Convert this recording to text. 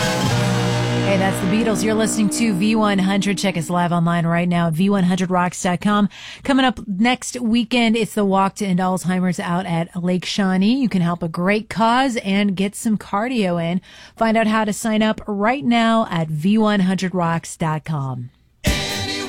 Hey, that's the Beatles. You're listening to V100. Check us live online right now at V100rocks.com. Coming up next weekend, it's the Walk to End Alzheimer's out at Lake Shawnee. You can help a great cause and get some cardio in. Find out how to sign up right now at V100rocks.com.